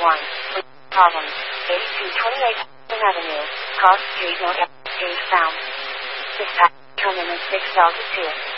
1. Problem. 8228 Avenue. Cross street no gauge found. Dispatch terminus 6 Delta 2.